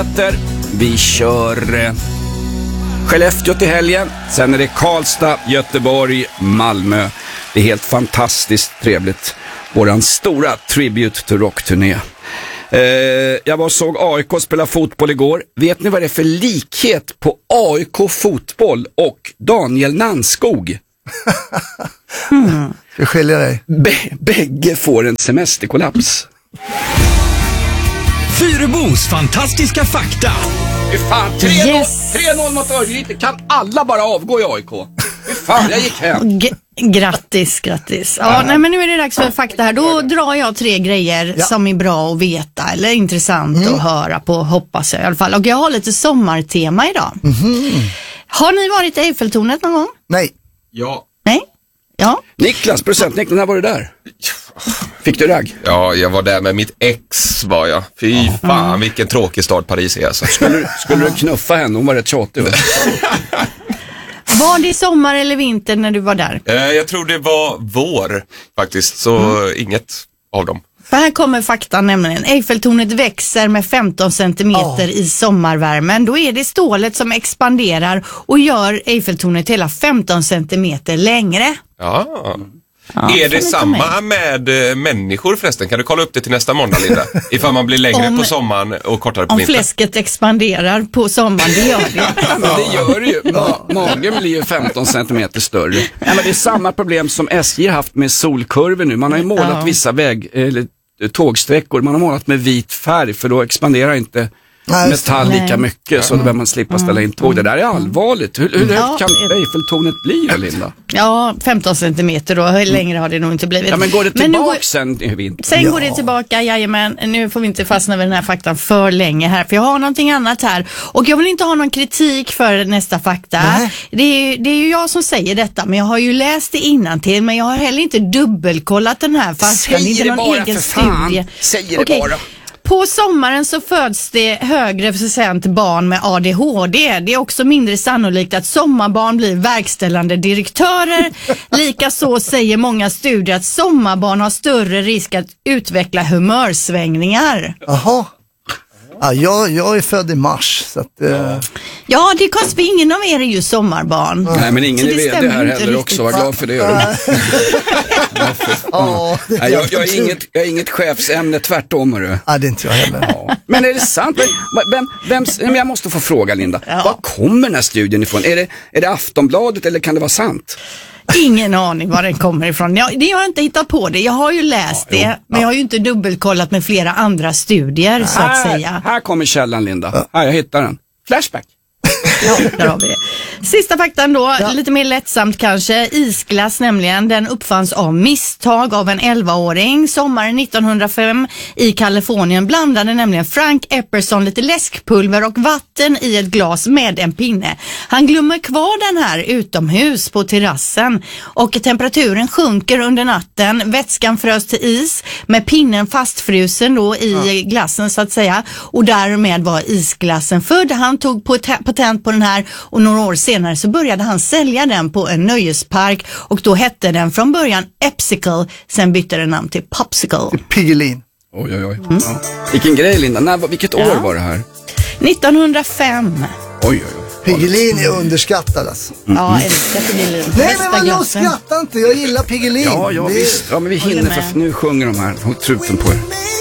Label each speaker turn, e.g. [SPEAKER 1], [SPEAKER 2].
[SPEAKER 1] Peter. Vi kör Skellefteå till helgen. Sen är det Karlstad, Göteborg, Malmö. Det är helt fantastiskt trevligt. Våran stora Tribute to Rock-turné. Jag var och såg AIK spela fotboll igår. Vet ni vad det är för likhet på AIK fotboll och Daniel Nannskog?
[SPEAKER 2] Ska skilja dig?
[SPEAKER 1] Bägge får en semesterkollaps.
[SPEAKER 3] Fyrebos fantastiska fakta.
[SPEAKER 1] Fan, 3-0 mot Örgryte. Kan alla bara avgå i AIK? Fan, jag gick hem.
[SPEAKER 4] Grattis. Ja, nej, men nu är det dags för fakta här. Då drar jag 3 grejer som är bra att veta eller intressant att höra på, hoppas jag i alla fall. Och jag har lite sommartema idag. Har ni varit i Eiffeltornet någon gång?
[SPEAKER 2] Nej.
[SPEAKER 5] Ja.
[SPEAKER 4] Nej? Ja.
[SPEAKER 1] Niklas, procentnicklen, när var du där? Fick du ragg?
[SPEAKER 5] Ja, jag var där med mitt ex var jag. Fy fan, vilken tråkig stad Paris är alltså.
[SPEAKER 1] Skulle du knuffa henne? Hon var rätt tjatig.
[SPEAKER 4] Var det sommar eller vinter när du var där?
[SPEAKER 5] Jag tror det var vår faktiskt, så inget av dem.
[SPEAKER 4] För här kommer fakta nämligen. Eiffeltornet växer med 15 centimeter i sommarvärmen. Då är det stålet som expanderar och gör Eiffeltornet hela 15 centimeter längre.
[SPEAKER 5] Ja. Är det samma med människor förresten? Kan du kolla upp det till nästa måndag, Linda? Ifall man blir längre på sommaren och kortare på vintern.
[SPEAKER 4] Om fläsket expanderar på sommaren, det gör det.
[SPEAKER 1] Ja, men det gör det ju. Magen blir ju 15 centimeter större. Ja, men det är samma problem som SJ har haft med solkurvor nu. Man har ju målat vissa eller tågsträckor. Man har målat med vit färg för då expanderar inte metall lika mycket, så då behöver man slippa ställa in tåg. Det där är allvarligt. Hur högt kan Eiffeltornet bli, Linda?
[SPEAKER 4] Ja, 15 centimeter då. Hur längre har det nog inte blivit.
[SPEAKER 1] Ja, men går det tillbaka sen i vinter?
[SPEAKER 4] Sen går det tillbaka, jajamän. Nu får vi inte fastna vid den här faktan för länge här, för jag har någonting annat här. Och jag vill inte ha någon kritik för nästa fakta. Det är ju jag som säger detta, men jag har ju läst det innantill, men jag har heller inte dubbelkollat den här faktan.
[SPEAKER 1] Säg det bara, för fan. Säg det bara.
[SPEAKER 4] På sommaren så föds det högre procent barn med ADHD. Det är också mindre sannolikt att sommarbarn blir verkställande direktörer. Likaså säger många studier att sommarbarn har större risk att utveckla humörsvängningar.
[SPEAKER 2] Jaha. Ja, jag är född i mars. Så att,
[SPEAKER 4] Ja, det är konstigt, för ingen av er är ju sommarbarn.
[SPEAKER 1] Nej, men ingen är vd här heller också. Var glad för det, gör du. Jag är inget chefsämne, tvärtom.
[SPEAKER 2] Ja, det är inte jag heller.
[SPEAKER 1] Ja. Men är det sant? Men jag måste få fråga, Linda. Var kommer den här studien ifrån? Är det Aftonbladet eller kan det vara sant?
[SPEAKER 4] Ingen aning var den kommer ifrån. Jag har inte hittat på det. Jag har ju läst det, men jag har ju inte dubbelkollat med flera andra studier, så att säga.
[SPEAKER 1] Här kommer källan, Linda. Här, jag hittar den. Flashback.
[SPEAKER 4] Ja, där har vi det. Sista faktan då, lite mer lättsamt kanske. Isglass nämligen, den uppfanns av misstag av en 11-åring. Sommaren 1905 i Kalifornien blandade nämligen Frank Epperson lite läskpulver och vatten i ett glas med en pinne. Han glömmer kvar den här utomhus på terrassen och temperaturen sjunker under natten. Vätskan frös till is med pinnen fastfrusen då i glassen, så att säga. Och därmed var isglassen född. Han tog patent på den här och några år senare så började han sälja den på en nöjespark och då hette den från början Epsicle, sen bytte den namn till Popsicle.
[SPEAKER 2] Piggelin.
[SPEAKER 1] Oj. Ja. Vilken grej, Linda. Vilket år var det här?
[SPEAKER 4] 1905.
[SPEAKER 1] Oj.
[SPEAKER 2] Piggelin är underskattad alltså.
[SPEAKER 4] Ja, älskar Piggelin.
[SPEAKER 2] Nej, men jag skrattar inte. Jag gillar Piggelin.
[SPEAKER 1] Ja, visst. Ja, men vi hinner, för nu sjunger de här. Håll truten på er.